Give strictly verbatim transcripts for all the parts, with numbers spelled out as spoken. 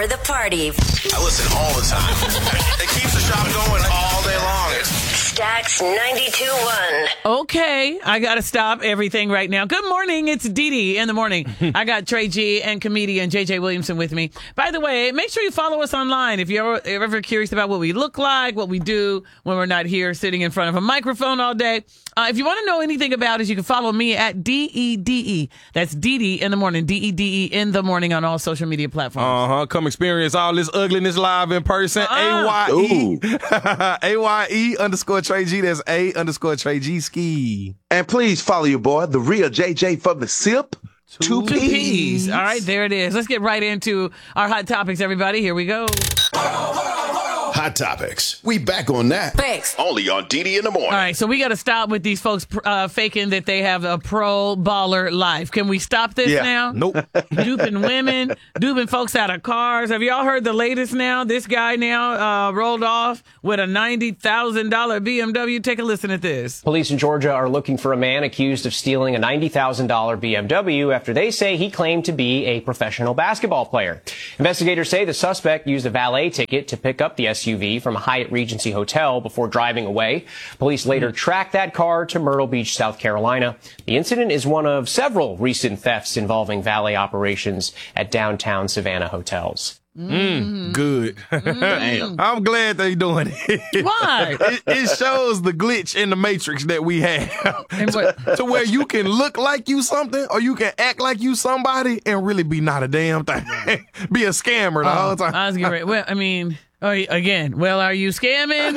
for the party. I listen all the time. It keeps the shop going all day long. Stax ninety-two point one. Okay, I got to stop everything right now. Good morning. It's Dee Dee in the morning. I got Trey G and comedian J J Williamson with me. By the way, make sure you follow us online if you're ever curious about what we look like, what we do when we're not here sitting in front of a microphone all day. Uh, if you want to know anything about us, you can follow me at D E D E. That's Dee Dee in the morning. D E D E in the morning on all social media platforms. Uh-huh. Come experience all this ugliness live in person. Uh-uh. A Y E. A Y E underscore Trey G. That's A underscore Trey G ski. And please follow your boy, the real J J from the SIP. Two, Two P's. P's. All right, there it is. Let's get right into our hot topics, everybody. Here we go. Hot Topics. We back on that. Thanks. Only on D D in the morning. All right, so we got to stop with these folks uh, faking that they have a pro baller life. Can we stop this Yeah. now? Nope. Duping women, duping folks out of cars. Have y'all heard the latest now? This guy now uh, rolled off with a ninety thousand dollars B M W. Take a listen at this. Police in Georgia are looking for a man accused of stealing a ninety thousand dollars B M W after they say he claimed to be a professional basketball player. Investigators say the suspect used a valet ticket to pick up the S U V from a Hyatt Regency hotel before driving away. Police later tracked that car to Myrtle Beach, South Carolina. The incident is one of several recent thefts involving valet operations at downtown Savannah hotels. Mm, good. Mm. I'm glad they doing it. Why? It, it shows the glitch in the matrix that we have. And what- to where you can look like you something or you can act like you somebody and really be not a damn thing. Be a scammer the Oh, whole time. I was getting ready. Well, I mean, oh, again, well, are you scamming?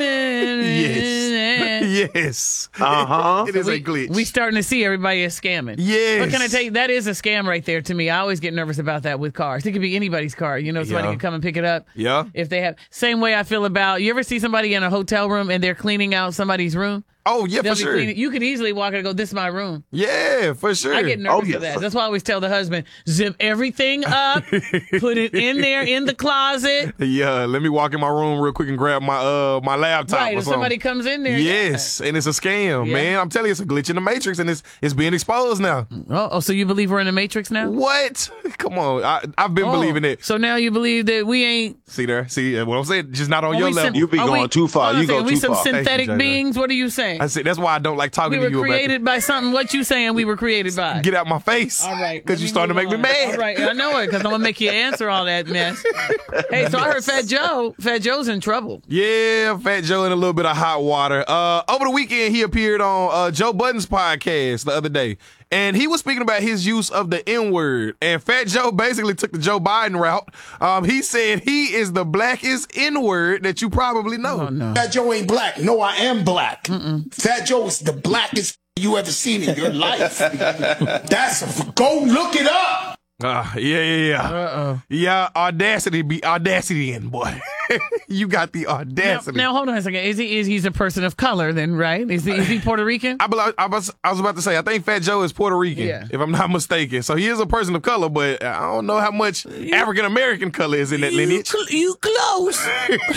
Yes. Yes. Uh-huh. It is we, a glitch. We starting to see everybody is scamming. Yes. What can I tell you? That is a scam right there to me. I always get nervous about that with cars. It could be anybody's car. You know, somebody Yeah. can come and pick it up. Yeah. If they have. Same way I feel about, you ever see somebody in a hotel room and they're cleaning out somebody's room? Oh, yeah, They'll for be sure. cleaning. You could easily walk in and go, this is my room. Yeah, for sure. I get nervous Oh, yeah. for that. That's why I always tell the husband, zip everything up, put it in there in the closet. Yeah, let me walk in my room real quick and grab my uh my laptop Right, or if something. somebody comes in there. Yes, and it's a scam, Yeah. man. I'm telling you, it's a glitch in the matrix, and it's it's being exposed now. Yeah. Oh, oh, so you believe we're in the Matrix now? What? Come on, I, I've been Oh, believing it. So now you believe that we ain't. See there, see what I'm saying? Just not on are your we level. syn- You be are going we- too far. hold on You a second, go we too some far. Thank you, synthetic J J. beings? What are you saying? I said that's why I don't like talking We to were you created about by something. What you saying we were created by? that. Get out my face. All right. Because let you starting to move make me on. mad. All right. I know it because I'm going to make you answer all that mess. Hey, so I heard Fat Joe. Fat Joe's in trouble. Yeah, Fat Joe in a little bit of hot water. Uh, over the weekend, he appeared on uh, Joe Budden's podcast the other day, and he was speaking about his use of the N-word. And Fat Joe basically took the Joe Biden route. Um, he said he is the blackest N-word that you probably know. Oh, no. Fat Joe ain't black. No, I am black. Fat Joe is the blackest you ever seen in your life. That's a, go look it up. Uh, yeah, yeah, yeah. Uh-oh. Yeah, audacity be audacity in, boy. You got the Now, audacity. now, hold on a second. Is he is he's a person of color then, right? Is he, is he Puerto Rican? I, bel- I, was, I was about to say, I think Fat Joe is Puerto Rican, Yeah. if I'm not mistaken. So he is a person of color, but I don't know how much African-American color is in that lineage. cl- you close.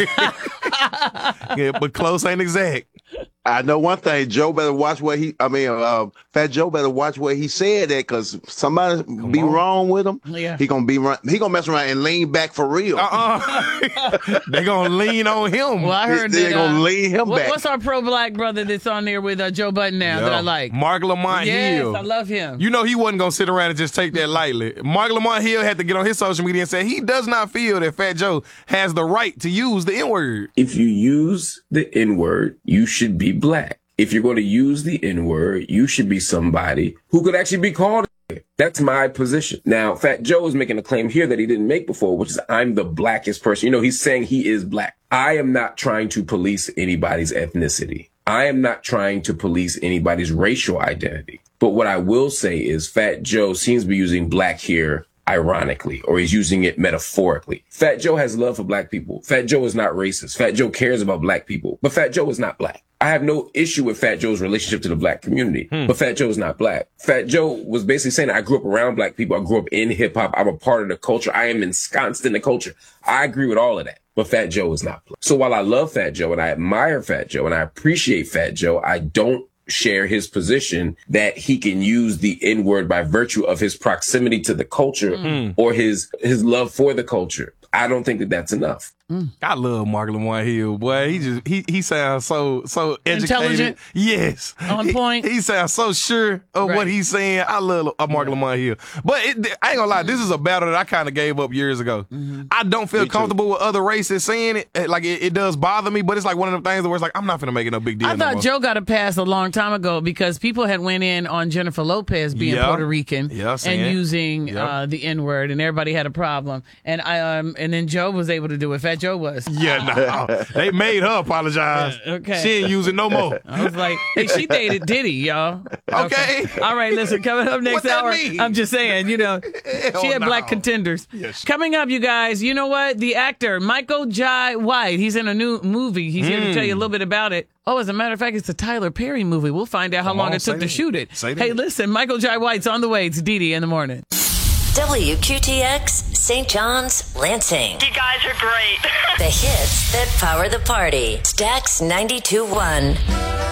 Yeah, but close ain't exact. I know one thing. Joe better watch what he. I mean, uh, Fat Joe better watch what he said that because somebody be on. wrong with him. Yeah. He gonna be run- he gonna mess around and lean back for real. Uh-uh. They gonna lean on him. Well, I heard They that. gonna uh, lean him what- back. What's our pro-black brother that's on there with uh, Joe Budden now that I like? Mark Lamont Yes, Hill. I love him. You know he wasn't gonna sit around and just take that lightly. Mark Lamont Hill had to get on his social media and say he does not feel that Fat Joe has the right to use the N-word. If you use the N-word, you should be black. If you're going to use the N-word, you should be somebody who could actually be called. That's my position. Now, Fat Joe is making a claim here that he didn't make before, which is I'm the blackest person. You know, he's saying he is black. I am not trying to police anybody's ethnicity. I am not trying to police anybody's racial identity. But what I will say is Fat Joe seems to be using black here ironically, or he's using it metaphorically. Fat Joe has love for black people. Fat Joe is not racist. Fat Joe cares about black people, but Fat Joe is not black. I have no issue with Fat Joe's relationship to the black community, hmm. but Fat Joe is not black. Fat Joe was basically saying, I grew up around black people. I grew up in hip hop. I'm a part of the culture. I am ensconced in the culture. I agree with all of that, but Fat Joe is not black. So while I love Fat Joe and I admire Fat Joe and I appreciate Fat Joe, I don't share his position that he can use the N-word by virtue of his proximity to the culture mm. or his his love for the culture. I don't think that that's enough. Mm. I love Mark Lamar Hill, boy. He just he he sounds so so educated. Intelligent? Yes, On point. He, he sounds so sure of Right. what he's saying. I love uh, Mark Lamar Hill, but it, I ain't gonna lie. This is a battle that I kind of gave up years ago. Mm-hmm. I don't feel Me too. comfortable with other races saying it. Eh, Like it, it does bother me, but it's like one of them things where it's like I'm not gonna make it no big deal. I no thought more. Joe got a pass a long time ago because people had went in on Jennifer Lopez being Yeah. Puerto Rican Yeah, and saying. using Yeah. uh, the N word, and everybody had a problem. And I um and then Joe was able to do it. Fat Joe was. Yeah, no, they made her apologize. Yeah, okay. She ain't use it no more. I was like, hey, she dated Diddy, y'all. Okay. All right, listen, coming up next What that hour. mean? I'm just saying, you know, Hell she had no. black contenders. Yes. Coming up, you guys, you know what? The actor, Michael Jai White, he's in a new movie. He's here to tell you a little bit about it. Oh, as a matter of fact, it's a Tyler Perry movie. We'll find out how Come long on, it took say to that. shoot it. Say that. Hey, listen, Michael Jai White's on the way. It's Dee Dee in the morning. W Q T X, Saint John's, Lansing. You guys are great. The hits that power the party. Stax ninety-two point one.